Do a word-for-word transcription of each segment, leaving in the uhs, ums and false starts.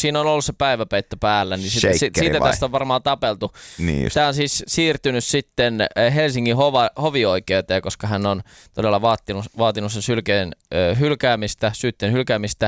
siinä on ollut se päiväpeitto päällä, niin siitä, siitä tästä on varmaan tapeltu. Niin Tämä on siis siirtynyt sitten Helsingin hova, hovioikeuteen, koska hän on todella vaatinut, vaatinut sen sylkeen ö, hylkäämistä, syytteen hylkäämistä.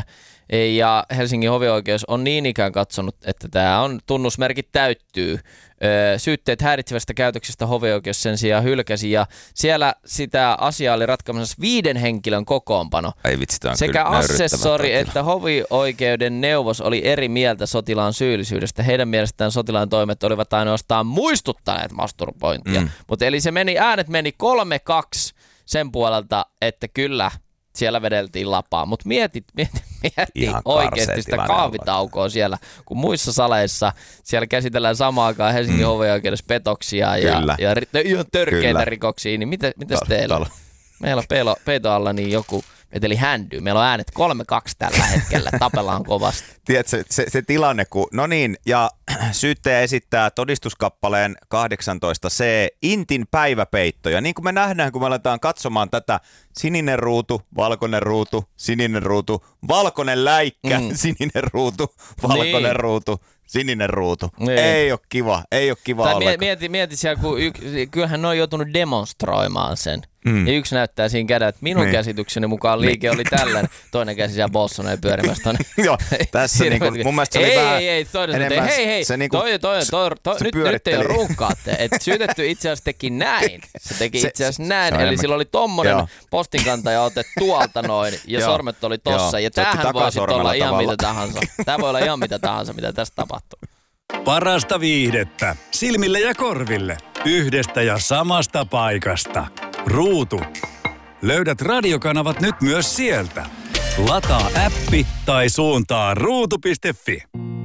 Ja Helsingin hovioikeus on niin ikään katsonut, että tämä on tunnusmerkit täyttyy. Syytteet häiritsevästä käytöksestä hovioikeus sen sijaan hylkäsi, ja siellä sitä asiaa oli ratkaisessa viiden henkilön kokoonpano. Ei vitsi, tämä on sekä kyllä assessori että hovioikeuden neuvos oli eri mieltä sotilaan syyllisyydestä. Heidän mielestään sotilaan toimet olivat ainoastaan muistuttaneet masturbointia. Mm. Mutta eli se meni, äänet meni kolme kaksi sen puolelta, että kyllä siellä vedeltiin lapaa, mutta mietit, mietit, mietit oikeasti sitä kahvitaukoa siellä, kun muissa saleissa siellä käsitellään samaan aikaan Helsingin mm. hovioikeudessa petoksia ja, ja, ja ihan törkeitä Kyllä. rikoksia, niin mitä, mitäs teillä? Meillä on peilo, peito alla niin joku veteli händyy. Meillä on äänet kolme kaksi tällä hetkellä, tapellaan kovasti. Tiedätkö, se, se tilanne, kun, no niin, ja syyttäjä esittää todistuskappaleen kahdeksantoista C, intin päiväpeitto. Ja niin kuin me nähdään, kun me aletaan katsomaan tätä, sininen ruutu, valkoinen ruutu, sininen ruutu, valkoinen läikkä, mm. sininen ruutu, valkoinen niin. ruutu. Sininen ruutu. Niin. Ei ole kiva, ei ole kiva tai ollenkaan. Mieti, mieti siellä, kun y- kyllähän ne on joutunut demonstroimaan sen. Mm. Ja yksi näyttää siinä kädellä, että minun niin. käsitykseni mukaan liike oli tällainen. Toinen käsi siellä Bolsonen pyörimässä. Joo, tässä niinku, mun mielestä se oli ei, vähän ei, ei, toinen enemmän hei, hei, se niinku, toi, toi, toi, toi, nyt, nyt ei ole runkkaatte. Et syytetty itse asiassa teki näin. Se teki se, itse asiassa näin, eli enemmän. Sillä oli tommonen Joo. postinkantaja ote tuolta noin, ja Joo. sormet oli tossa. Joo. Ja tämähän voi sitten olla ihan tavalla. mitä tahansa. Tämä voi olla ihan mitä tahansa, mitä tässä tapahtuu. Parasta viihdettä silmille ja korville yhdestä ja samasta paikasta. Ruutu. Löydät radiokanavat nyt myös sieltä. Lataa appi tai suuntaa ruutu piste fi.